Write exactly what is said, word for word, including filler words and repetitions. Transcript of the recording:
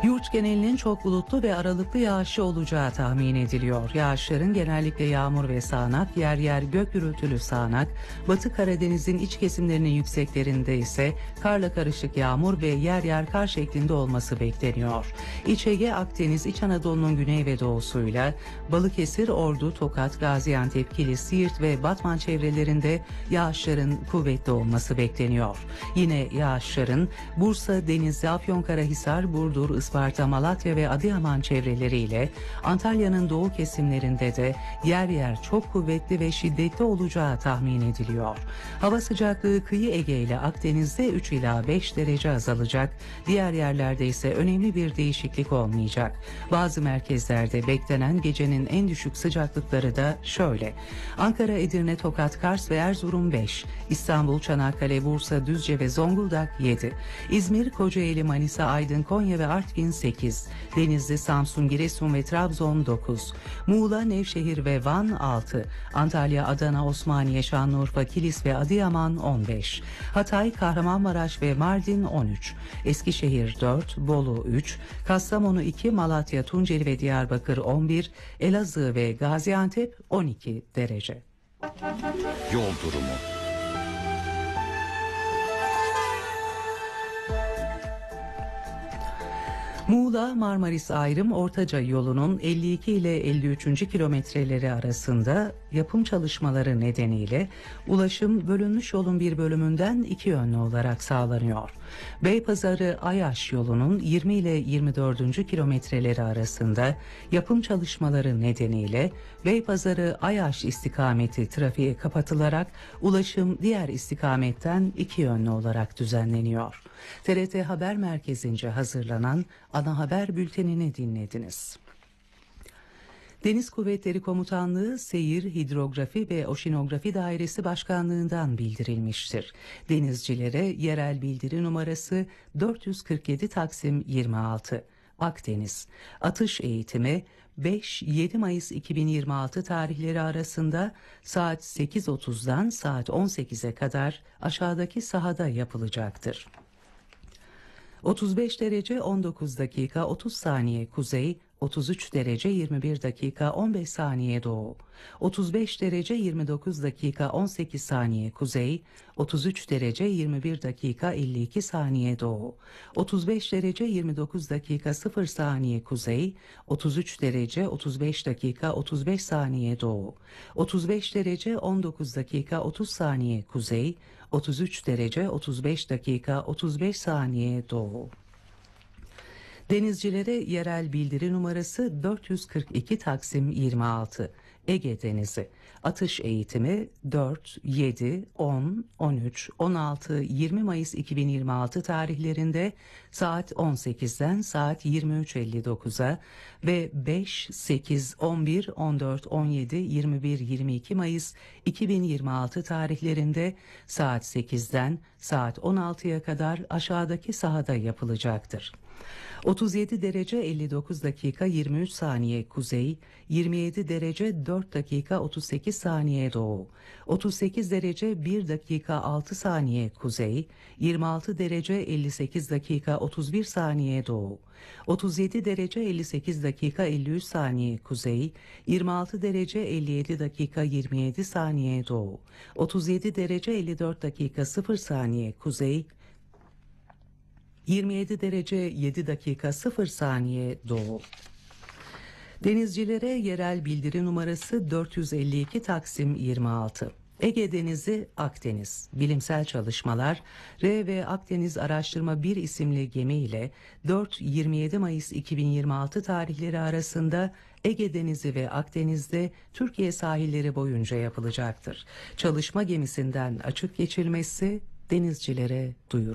Yurt genelinin çok bulutlu ve aralıklı yağışlı olacağı tahmin ediliyor. Yağışların genellikle yağmur ve sağanak, yer yer gök gürültülü sağanak, Batı Karadeniz'in iç kesimlerinin yükseklerinde ise karla karışık yağmur ve yer yer kar şeklinde olması bekleniyor. İç Ege, Akdeniz, İç Anadolu'nun güney ve doğusuyla Balıkesir, Ordu, Tokat, Gaziantep, Kilis, Siirt ve Batman çevrelerinde yağışların kuvvetli olması bekleniyor. Yine yağışların Bursa, Denizli, Afyonkarahisar, Burdur, Isparta, Malatya ve Adıyaman çevreleriyle Antalya'nın doğu kesimlerinde de yer yer çok kuvvetli ve şiddetli olacağı tahmin ediliyor. Hava sıcaklığı kıyı Ege ile Akdeniz'de üç ila beş derece azalacak, diğer yerlerde ise önemli bir değişiklik olmayacak. Bazı merkezlerde beklenen gecenin en düşük sıcaklıkları da şöyle: Ankara, Edirne, Tokat, Kars ve Erzurum beş, İstanbul, Çanakkale, Bursa, Düzce ve Zonguldak yedi, İzmir, Kocaeli, Manisa, Aydın, Konya ve Artvin sekiz, Denizli, Samsun, Giresun ve Trabzon dokuz, Muğla, Nevşehir ve Van altı, Antalya, Adana, Osmaniye, Şanlıurfa, Kilis ve Adıyaman on beş, Hatay, Kahramanmaraş ve Mardin on üç, Eskişehir dört, Bolu üç, Kastamonu iki, Malatya, Tunceli ve Diyarbakır on bir, Elazığ ve Gaziantep on iki derece. Yol durumu. Muğla Marmaris ayrım Ortaca yolunun elli iki ile elli üçüncü kilometreleri arasında yapım çalışmaları nedeniyle ulaşım bölünmüş yolun bir bölümünden iki yönlü olarak sağlanıyor. Beypazarı Ayaş yolunun yirmi ile yirmi dördüncü kilometreleri arasında yapım çalışmaları nedeniyle Beypazarı Ayaş istikameti trafiğe kapatılarak ulaşım diğer istikametten iki yönlü olarak düzenleniyor. T R T Haber Merkezi'nce hazırlanan ana haber bültenini dinlediniz. Deniz Kuvvetleri Komutanlığı Seyir, Hidrografi ve Oşinografi Dairesi Başkanlığı'ndan bildirilmiştir. Denizcilere yerel bildiri numarası dört yüz kırk yedi Taksim yirmi altı. Akdeniz atış eğitimi beş yedi Mayıs iki bin yirmi altı tarihleri arasında saat sekiz otuzdan saat on sekize kadar aşağıdaki sahada yapılacaktır. otuz beş derece on dokuz dakika otuz saniye kuzey, otuz üç derece yirmi bir dakika on beş saniye doğu, otuz beş derece yirmi dokuz dakika on sekiz saniye kuzey, otuz üç derece yirmi bir dakika elli iki saniye doğu, otuz beş derece yirmi dokuz dakika sıfır saniye kuzey, otuz üç derece otuz beş dakika otuz beş saniye doğu, otuz beş derece on dokuz dakika otuz saniye kuzey, otuz üç derece otuz beş dakika otuz beş saniye doğu. Denizcilere yerel bildiri numarası dört yüz kırk iki Taksim yirmi altı. Ege Denizi atış eğitimi dört, yedi, on, on üç, on altı, yirmi Mayıs iki bin yirmi altı tarihlerinde saat on sekizden saat yirmi üç elli dokuza ve beş, sekiz, on bir, on dört, on yedi, yirmi bir, yirmi iki Mayıs iki bin yirmi altı tarihlerinde saat sekizden saat on altıya kadar aşağıdaki sahada yapılacaktır. otuz yedi derece elli dokuz dakika yirmi üç saniye kuzey, yirmi yedi derece dört dakika otuz sekiz saniye doğu, otuz sekiz derece bir dakika altı saniye kuzey, yirmi altı derece elli sekiz dakika otuz bir saniye doğu, otuz yedi derece elli sekiz dakika elli üç saniye kuzey, yirmi altı derece elli yedi dakika yirmi yedi saniye doğu, otuz yedi derece elli dört dakika sıfır saniye kuzey, yirmi yedi derece yedi dakika sıfır saniye doğu. Denizcilere yerel bildiri numarası dört yüz elli iki Taksim yirmi altı. Ege Denizi, Akdeniz. Bilimsel çalışmalar R ve Akdeniz Araştırma bir isimli gemi ile dört yirmi yedi Mayıs iki bin yirmi altı tarihleri arasında Ege Denizi ve Akdeniz'de Türkiye sahilleri boyunca yapılacaktır. Çalışma gemisinden açık geçilmesi denizcilere duyuruldu.